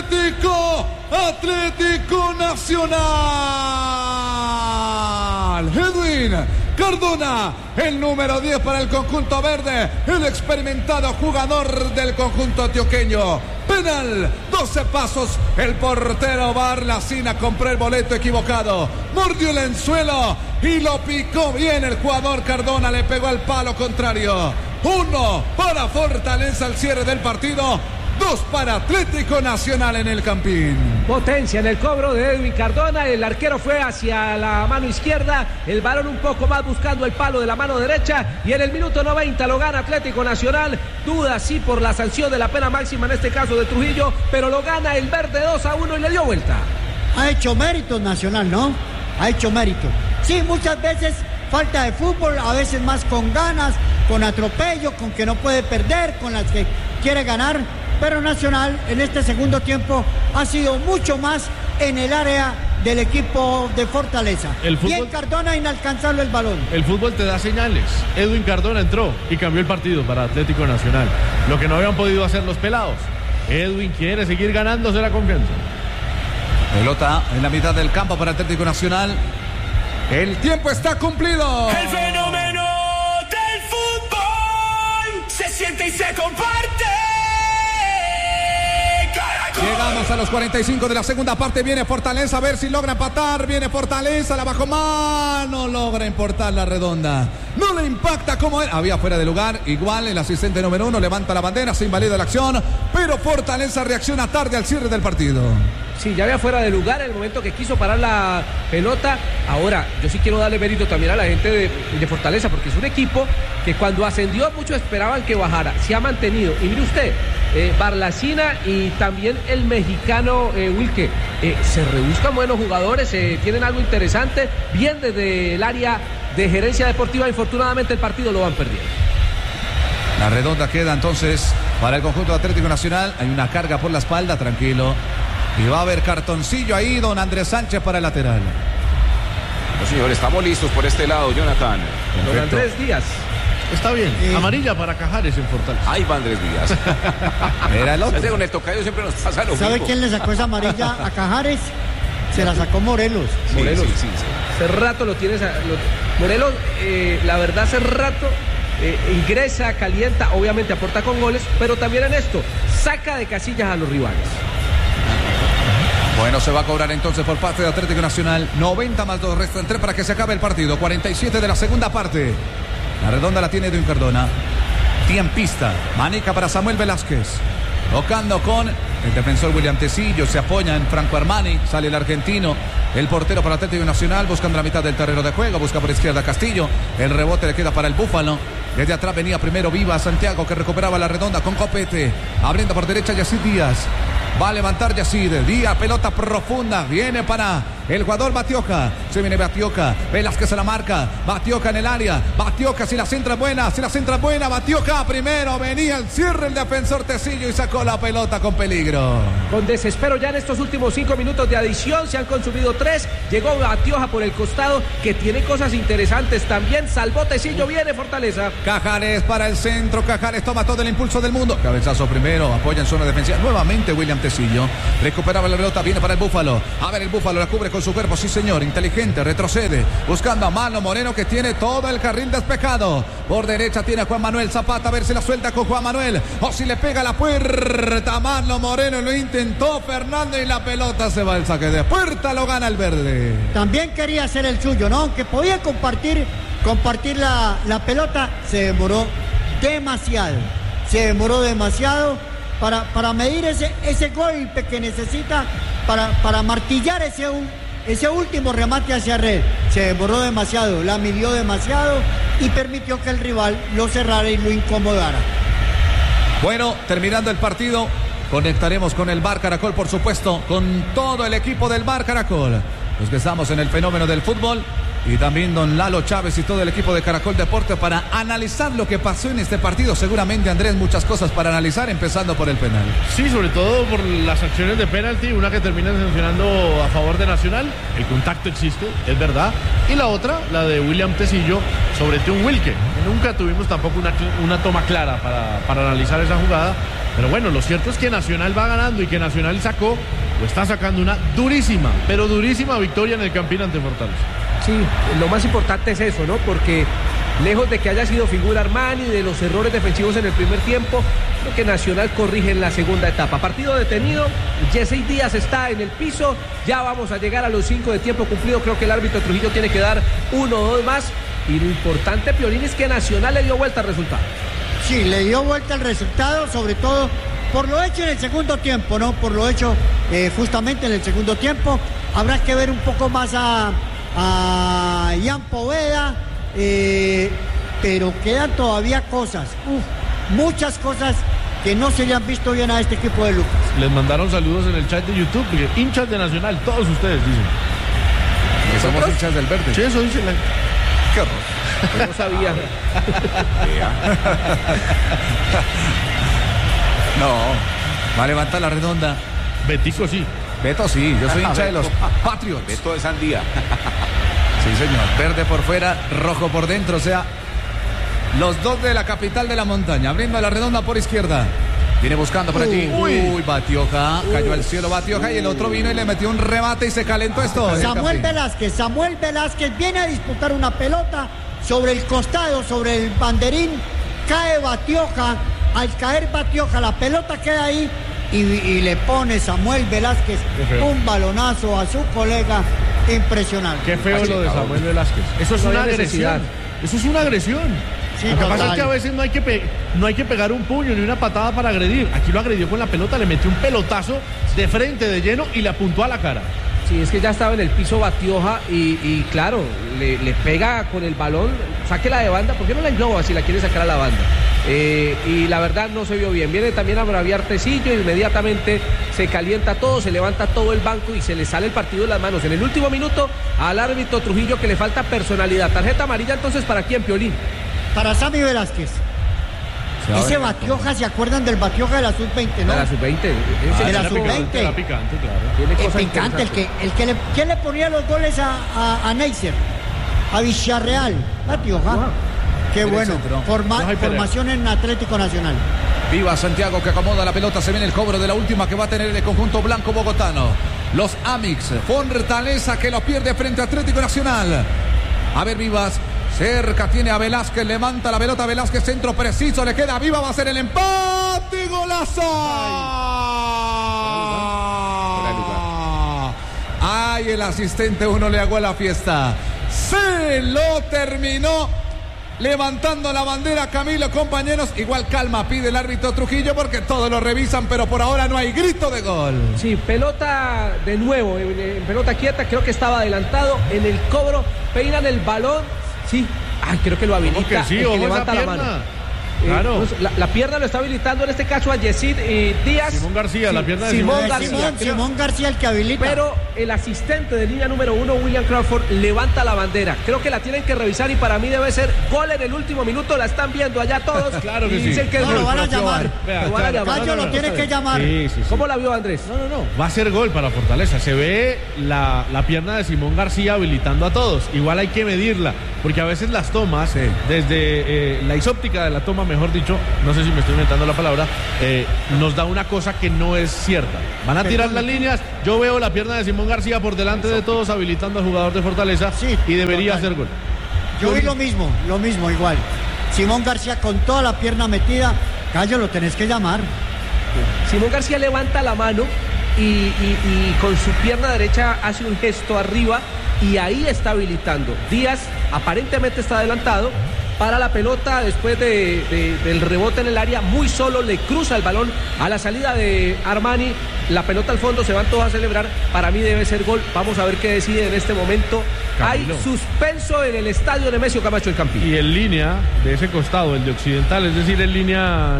Atlético Nacional. Edwin Cardona, el número 10 para el conjunto verde, el experimentado jugador del conjunto antioqueño. Penal, 12 pasos, el portero Barlacina compró el boleto equivocado, mordió el anzuelo y lo picó bien el jugador Cardona, le pegó al palo contrario. 1 para Fortaleza al cierre del partido, 2 para Atlético Nacional en el Campín. Potencia en el cobro de Edwin Cardona, el arquero fue hacia la mano izquierda, el balón un poco más buscando el palo de la mano derecha y en el minuto 90 lo gana Atlético Nacional, duda sí por la sanción de la pena máxima en este caso de Trujillo, pero lo gana el verde 2-1 y le dio vuelta. Ha hecho mérito Nacional, ¿no? Ha hecho mérito. Sí, muchas veces falta de fútbol, a veces más con ganas, con atropello, con que no puede perder, con las que quiere ganar. Pero Nacional en este segundo tiempo ha sido mucho más en el área del equipo de Fortaleza. Bien Cardona inalcanzable el balón. El fútbol te da señales. Edwin Cardona entró y cambió el partido para Atlético Nacional. Lo que no habían podido hacer los pelados. Edwin quiere seguir ganándose la confianza. Pelota en la mitad del campo para Atlético Nacional. El tiempo está cumplido. El fenómeno del fútbol se siente y se comparte. Llegamos a los 45 de la segunda parte. Viene Fortaleza a ver si logra empatar. Viene Fortaleza, la bajó mano. Logra importar la redonda. No le impacta como él. Había fuera de lugar. Igual el asistente número 1 levanta la bandera. Se invalida la acción. Pero Fortaleza reacciona tarde al cierre del partido. Sí, ya había fuera de lugar en el momento que quiso parar la pelota. Ahora, yo sí quiero darle mérito también a la gente de Fortaleza, porque es un equipo que cuando ascendió muchos esperaban que bajara. Se ha mantenido. Y mire usted, Barlacina y también el mexicano Wilke, se rebuscan buenos jugadores, tienen algo interesante. Bien desde el área de gerencia deportiva. Infortunadamente el partido lo van perdiendo. La redonda queda entonces para el conjunto de Atlético Nacional. Hay una carga por la espalda, tranquilo. Y va a haber cartoncillo ahí, don Andrés Sánchez para el lateral. No, señor, estamos listos por este lado, Jonathan. Perfecto. Don Andrés Díaz. Está bien, amarilla para Cajares en Fortaleza. Ahí va Andrés Díaz. Era el otro. Con el tocayo siempre nos pasa lo mismo. ¿Sabe quién le sacó esa amarilla a Cajares? Se la sacó Morelos. Sí, Morelos. Sí. Hace rato lo tienes. Morelos, la verdad, hace rato ingresa, calienta, obviamente aporta con goles, pero también en esto, saca de casillas a los rivales. Bueno, se va a cobrar entonces por parte de Atlético Nacional. 90 más 2, restan 3 para que se acabe el partido. 47 de la segunda parte. La redonda la tiene Edwin Cardona. Tiempista. Manica para Samuel Velázquez. Tocando con el defensor William Tecillo. Se apoya en Franco Armani. Sale el argentino. El portero para Atlético Nacional. Buscando la mitad del terreno de juego. Busca por izquierda Castillo. El rebote le queda para el Búfalo. Desde atrás venía primero Viva Santiago, que recuperaba la redonda con Copete. Abriendo por derecha Yacid Díaz. Va a levantar Yacid. Díaz, pelota profunda. Viene para el jugador Batioca. Se viene Batioca. Velázquez se la marca. Batioca en el área. Batioca, si la centra buena. Si la centra buena. Batioca primero. Venía el cierre el defensor Tecillo y sacó la pelota con peligro. Con desespero ya en estos últimos 5 minutos de adición. Se han consumido 3. Llegó Batioja por el costado, que tiene cosas interesantes también. Salvó Tecillo. Viene Fortaleza. Cajares para el centro. Cajares toma todo el impulso del mundo. Cabezazo primero. Apoya en zona defensiva. Nuevamente William Tecillo. Recuperaba la pelota. Viene para el Búfalo. A ver, el Búfalo la cubre con su cuerpo. Sí, señor. Inteligente. Retrocede. Buscando a Marlon Moreno, que tiene todo el carril despejado. Por derecha tiene a Juan Manuel Zapata. A ver si la suelta con Juan Manuel. O si le pega a la puerta. Marlon Moreno lo intentó. Fernando y la pelota se va al saque de puerta. Lo gana el verde. También quería hacer el suyo, ¿no? Aunque podía compartir la pelota. Se demoró demasiado. Para medir ese golpe que necesita para martillar ese último remate hacia red. Se demoró demasiado, la midió demasiado y permitió que el rival lo cerrara y lo incomodara. Bueno, terminando el partido, conectaremos con el Bar Caracol, por supuesto, con todo el equipo del Bar Caracol. Los que estamos en el fenómeno del fútbol. Y también don Lalo Chávez y todo el equipo de Caracol Deporte para analizar lo que pasó en este partido. Seguramente, Andrés, muchas cosas para analizar, empezando por el penal. Sí, sobre todo por las acciones de penalti, una que termina sancionando a favor de Nacional. El contacto existe, es verdad. Y la otra, la de William Tecillo sobre Teun Wilke. Nunca tuvimos tampoco una toma clara para analizar esa jugada. Pero bueno, lo cierto es que Nacional va ganando y que Nacional sacó, o está sacando una durísima, pero durísima victoria en el Campín ante Fortaleza. Sí, lo más importante es eso, ¿no? Porque lejos de que haya sido figura Armani, de los errores defensivos en el primer tiempo, creo que Nacional corrige en la segunda etapa. Partido detenido, Yesey Díaz está en el piso, ya vamos a llegar a los 5 de tiempo cumplido, creo que el árbitro Trujillo tiene que dar 1 o 2 más, y lo importante, Piolín, es que Nacional le dio vuelta al resultado. Sí, le dio vuelta al resultado, sobre todo por lo hecho en el segundo tiempo, ¿no? Por lo hecho justamente en el segundo tiempo. Habrá que ver un poco más a Ian Poveda, pero quedan todavía cosas, muchas cosas que no se le han visto bien a este equipo de Lucas. Les mandaron saludos en el chat de YouTube, porque hinchas de Nacional, todos ustedes dicen. Somos hinchas del verde. Sí, eso dice la... Qué horror. Yo no sabía. No, va a levantar la redonda. Betico sí. Beto sí, yo soy hincha de los Patriots. Beto de Sandía. Sí, señor. Verde por fuera, rojo por dentro, o sea, los dos de la capital de la montaña. Abriendo la redonda por izquierda. Viene buscando por allí. Uy, Batioja. Cayó al cielo Batioja y el otro vino y le metió un remate y se calentó esto. Samuel Velázquez viene a disputar una pelota sobre el costado, sobre el banderín. Cae Batioja. Al caer Batioja, la pelota queda ahí y le pone Samuel Velázquez un balonazo a su colega. Impresionante. Qué feo lo de Samuel Velázquez. Eso es una agresión. Eso es una agresión. Sí, lo que pasa es que a veces no hay que pegar un puño ni una patada para agredir. Aquí lo agredió con la pelota, le metió un pelotazo de frente, de lleno, y le apuntó a la cara. Sí, es que ya estaba en el piso Batioja y claro, le pega con el balón, sáquela de banda, ¿por qué no la engloba si la quiere sacar a la banda? Y la verdad no se vio bien. Viene también a braviar Tecillo, inmediatamente se calienta todo, se levanta todo el banco y se le sale el partido de las manos. En el último minuto al árbitro Trujillo, que le falta personalidad. Tarjeta amarilla entonces, ¿para quién, Piolín? Para Sammy Velázquez. Ese Batioja, ¿se acuerdan del Batioja de la Sub-20, no? De la Sub-20. De la Sub-20. Era picante, claro. Tiene El cosas picante, ¿quién le ponía los goles a Neisser? A Villarreal. Batioja. Qué bueno. Formación en Atlético Nacional. Viva Santiago, que acomoda la pelota. Se viene el cobro de la última que va a tener el conjunto blanco bogotano. Los Amix. Fortaleza, que lo pierde frente a Atlético Nacional. A ver, Vivas. Cerca tiene a Velázquez, levanta la pelota Velázquez, centro preciso, le queda Viva, va a ser el empate, ¡golazo! Ay, el asistente uno le hago la fiesta. Se lo terminó levantando la bandera Camilo, compañeros. Igual calma pide el árbitro Trujillo porque todos lo revisan, pero por ahora no hay grito de gol. Sí, pelota de nuevo, en pelota quieta, creo que estaba adelantado en el cobro, peinan el balón. Sí, creo que lo habilita, sí, el que levanta la mano. Claro. Pues, la pierna lo está habilitando en este caso a Yesey Díaz. Simón García, sí, la pierna de Simón García el que habilita. Pero el asistente de línea número 1, William Crawford, levanta la bandera. Creo que la tienen que revisar y para mí debe ser gol en el último minuto. La están viendo allá todos. Claro que y sí. Dicen que lo van a llamar. Gallo lo tiene que llamar. Sí. ¿Cómo la vio Andrés? No. Va a ser gol para Fortaleza. Se ve la pierna de Simón García habilitando a todos. Igual hay que medirla, porque a veces las tomas, desde la isóptica de la toma, mejor dicho, no sé si me estoy inventando la palabra, nos da una cosa que no es cierta. Van a tirar las líneas, yo veo la pierna de Simón García por delante de todos, habilitando al jugador de Fortaleza, y debería hacer gol. Yo vi lo mismo igual. Simón García con toda la pierna metida. Gallo, lo tenés que llamar. Simón García levanta la mano y con su pierna derecha hace un gesto arriba y ahí está habilitando. Díaz aparentemente está adelantado. Para la pelota después del rebote en el área, muy solo le cruza el balón a la salida de Armani, la pelota al fondo, se van todos a celebrar. Para mí debe ser gol. Vamos a ver qué decide en este momento. Camilo. Hay suspenso en el estadio Nemesio Camacho, el Campín. Y en línea de ese costado, el de Occidental, es decir, en línea